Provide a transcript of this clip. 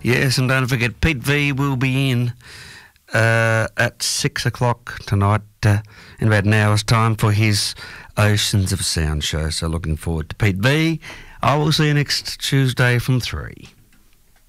Yes, and don't forget, Pete V will be in at 6 o'clock tonight in about an hour's time for his Oceans of Sound show. So looking forward to Pete V. I will see you next Tuesday from 3.